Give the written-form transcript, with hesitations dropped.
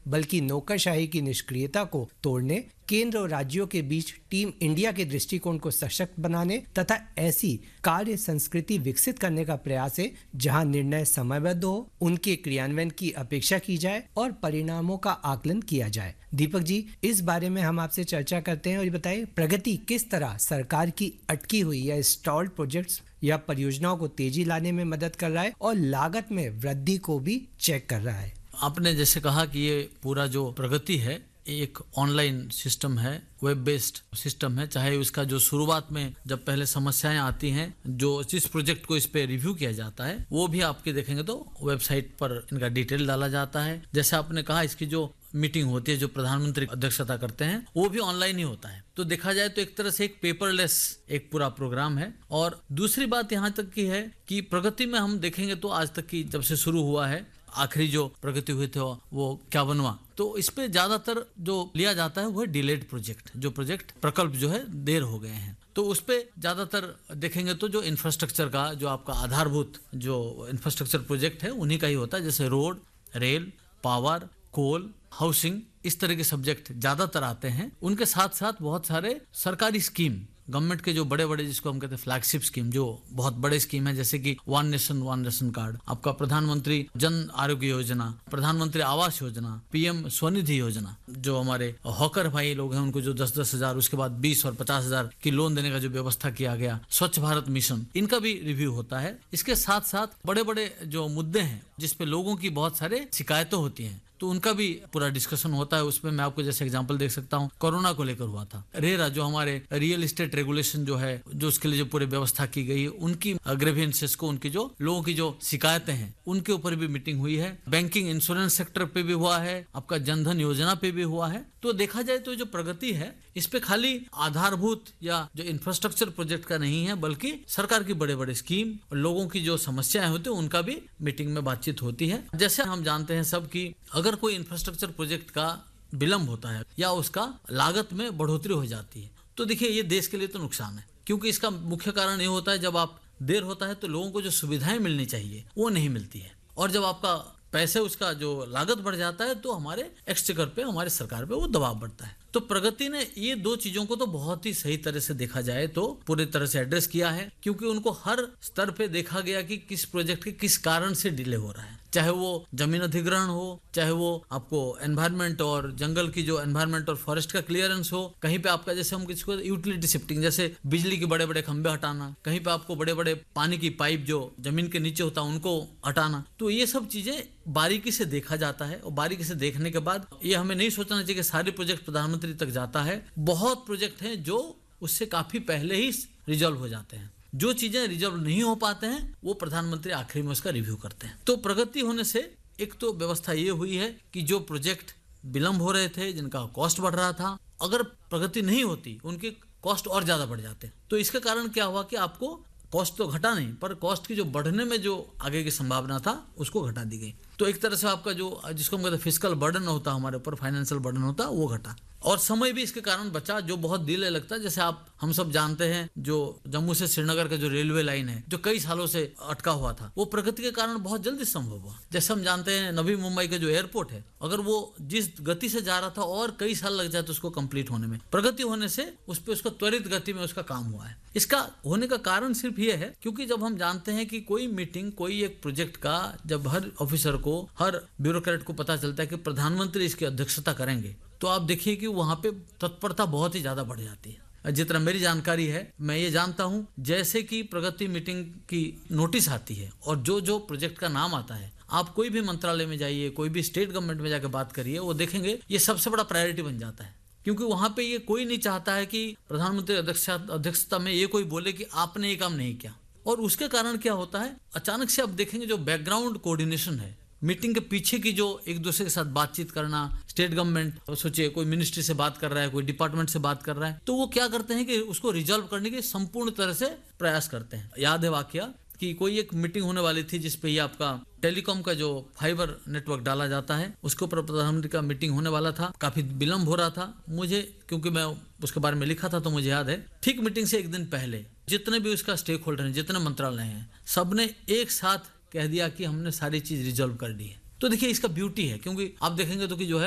बल्कि नौकरशाही की निष्क्रियता को तोड़ने, केंद्र और राज्यों के बीच टीम इंडिया के दृष्टिकोण को सशक्त बनाने तथा ऐसी कार्य संस्कृति विकसित करने का प्रयास है जहां निर्णय समयबद्ध हो, उनके क्रियान्वयन की अपेक्षा की जाए और परिणामों का आकलन किया जाए। दीपक जी, इस बारे में हम आपसे चर्चा करते हैं और ये बताइए, प्रगति किस तरह सरकार की अटकी हुई या स्टॉल्ड प्रोजेक्ट्स या परियोजनाओं को तेजी लाने में मदद कर रहा है और लागत में वृद्धि को भी चेक कर रहा है। आपने जैसे कहा कि ये पूरा जो प्रगति है एक ऑनलाइन सिस्टम है, वेब बेस्ड सिस्टम है। चाहे उसका जो शुरुआत में जब पहले समस्याएं आती हैं, जो जिस प्रोजेक्ट को इस पे रिव्यू किया जाता है वो भी आपके देखेंगे तो वेबसाइट पर इनका डिटेल डाला जाता है। जैसे आपने कहा, इसकी जो मीटिंग होती है जो प्रधानमंत्री अध्यक्षता करते हैं वो भी ऑनलाइन ही होता है। तो देखा जाए तो एक तरह से एक पेपरलेस एक पूरा प्रोग्राम है। और दूसरी बात यहाँ तक की है कि प्रगति में हम देखेंगे तो आज तक की जब से शुरू हुआ है, आखिरी जो प्रगति हुई थे वो 51वां, तो इस पे ज्यादातर जो लिया जाता है वो है डिलेड प्रोजेक्ट, जो प्रोजेक्ट प्रकल्प जो है देर हो गए हैं। तो उस पे ज्यादातर देखेंगे तो जो इंफ्रास्ट्रक्चर का जो आपका आधारभूत जो इंफ्रास्ट्रक्चर प्रोजेक्ट है उन्हीं का ही होता है, जैसे रोड, रेल, पावर, कोल, हाउसिंग, इस तरह के सब्जेक्ट ज्यादातर आते हैं। उनके साथ साथ बहुत सारे सरकारी स्कीम, गवर्नमेंट के जो बड़े बड़े जिसको हम कहते हैं फ्लैगशिप स्कीम, जो बहुत बड़े स्कीम है, जैसे कि वन नेशन रेशन कार्ड, आपका प्रधानमंत्री जन आरोग्य योजना, प्रधानमंत्री आवास योजना, पीएम स्वनिधि योजना, जो हमारे हॉकर भाई लोग हैं उनको जो 10-10 हजार, उसके बाद 20 और 50 हजार की लोन देने का जो व्यवस्था किया गया, स्वच्छ भारत मिशन, इनका भी रिव्यू होता है। इसके साथ साथ बड़े बड़े जो मुद्दे हैं जिसपे लोगों की बहुत सारे शिकायतें होती हैं तो उनका भी पूरा डिस्कशन होता है। उसमें मैं आपको जैसे एग्जांपल देख सकता हूँ, कोरोना को लेकर हुआ था। रेरा जो हमारे रियल एस्टेट रेगुलेशन जो है, जो उसके लिए जो पूरी व्यवस्था की गई है, उनकी ग्रीवेंसेस को, उनकी जो लोगों की जो शिकायतें हैं उनके ऊपर भी मीटिंग हुई है। बैंकिंग इंश्योरेंस सेक्टर पे भी हुआ है, आपका जनधन योजना पे भी हुआ है। तो देखा जाए तो जो प्रगति है इस पे खाली आधारभूत या जो इंफ्रास्ट्रक्चर प्रोजेक्ट का नहीं है, बल्कि सरकार की बड़े बड़े स्कीम और लोगों की जो समस्याएं होती है उनका भी मीटिंग में बातचीत होती है। जैसे हम जानते हैं सब कि अगर कोई इंफ्रास्ट्रक्चर प्रोजेक्ट का विलंब होता है या उसका लागत में बढ़ोतरी हो जाती है तो देखिए ये देश के लिए तो नुकसान है, क्योंकि इसका मुख्य कारण ये होता है जब आप देर होता है तो लोगों को जो सुविधाएं मिलनी चाहिए वो नहीं मिलती है, और जब आपका पैसे उसका जो लागत बढ़ जाता है तो हमारे एक्सचेकर पे, हमारे सरकार पे वो दबाव बढ़ता है। तो प्रगति ने ये दो चीजों को तो बहुत ही सही तरह से देखा जाए तो पूरी तरह से एड्रेस किया है, क्योंकि उनको हर स्तर पे देखा गया कि किस प्रोजेक्ट के किस कारण से डिले हो रहा है, चाहे वो जमीन अधिग्रहण हो, चाहे वो आपको एनवायरनमेंट और जंगल की जो एनवायरनमेंट और फॉरेस्ट का क्लियरेंस हो, कहीं पे आपका जैसे हम किसको यूटिलिटी शिफ्टिंग, जैसे बिजली के बड़े बड़े खंभे हटाना, कहीं पे आपको बड़े बड़े पानी की पाइप जो जमीन के नीचे होता है उनको हटाना। तो ये सब चीजें बारीकी से देखा जाता है, और बारीकी से देखने के बाद ये हमें नहीं सोचना चाहिए कि सारे प्रोजेक्ट प्रधानमंत्री तक जाता है। बहुत प्रोजेक्ट हैं जो उससे काफी पहले ही रिजॉल्व हो जाते हैं। जो चीजें रिजॉल्व नहीं हो पाते हैं वो प्रधानमंत्री आखिरी में उसका रिव्यू करते हैं। तो प्रगति होने से एक तो व्यवस्था ये हुई है कि जो प्रोजेक्ट विलंब हो रहे थे, जिनका कॉस्ट बढ़ रहा था, अगर प्रगति नहीं होती उनके कॉस्ट और ज्यादा बढ़ जाते। तो इसके कारण क्या हुआ कि आपको कॉस्ट तो घटा नहीं, पर कॉस्ट की जो बढ़ने में जो आगे की संभावना था उसको घटा दी गई। तो एक तरह से आपका जो जिसको हम कहते हैं फिस्कल बर्डन होता, हमारे ऊपर फाइनेंशियल बर्डन होता, वो घटा, और समय भी इसके कारण बचा जो बहुत डिले लगता है। जैसे हम सब जानते हैं जो जम्मू से श्रीनगर का जो रेलवे लाइन है जो कई सालों से अटका हुआ था, वो प्रगति के कारण बहुत जल्दी संभव हुआ। जैसे हम जानते हैं नवी मुंबई का जो एयरपोर्ट है, अगर वो जिस गति से जा रहा था और कई साल लग जाए तो उसको कंप्लीट होने में, प्रगति होने से उस पर उसका त्वरित गति में उसका काम हुआ है। इसका होने का कारण सिर्फ ये है क्योंकि जब हम जानते हैं कि कोई मीटिंग, कोई एक प्रोजेक्ट का जब हर ऑफिसर को, हर ब्यूरोक्रेट को पता चलता है कि प्रधानमंत्री इसकी अध्यक्षता करेंगे, तो आप देखिए कि वहां पे तत्परता बहुत ही ज्यादा बढ़ जाती है। जितना मेरी जानकारी है, मैं ये जानता हूं जैसे कि प्रगति मीटिंग की नोटिस आती है और जो जो प्रोजेक्ट का नाम आता है, आप कोई भी मंत्रालय में जाइए, कोई भी स्टेट गवर्नमेंट में जाकर बात करिए, वो देखेंगे ये सबसे बड़ा प्रायोरिटी बन जाता है। क्योंकि वहां पे ये कोई नहीं चाहता है कि प्रधानमंत्री अध्यक्षता में ये कोई बोले कि आपने ये काम नहीं किया। और उसके कारण क्या होता है, अचानक से आप देखेंगे जो बैकग्राउंड कोऑर्डिनेशन है, मीटिंग के पीछे की जो एक दूसरे के साथ बातचीत करना, स्टेट गवर्नमेंट, सोचिए कोई मिनिस्ट्री से बात कर रहा है, कोई डिपार्टमेंट से बात कर रहा है, तो वो क्या करते हैं कि उसको रिजॉल्व करने के संपूर्ण तरह से प्रयास करते हैं। याद है वाकया कि कोई एक मीटिंग होने वाली थी जिसपे ये आपका टेलीकॉम का जो फाइबर नेटवर्क डाला जाता है उसके ऊपर प्रधानमंत्री का मीटिंग होने वाला था, काफी विलंब हो रहा था। मुझे, क्योंकि मैं उसके बारे में लिखा था तो मुझे याद है, ठीक मीटिंग से एक दिन पहले जितने भी उसका स्टेक होल्डर हैं, जितने मंत्रालय हैं, सबने एक साथ कह दिया कि हमने सारी चीज रिजॉल्व कर दी है। तो देखिए इसका ब्यूटी है, क्योंकि आप देखेंगे तो कि जो है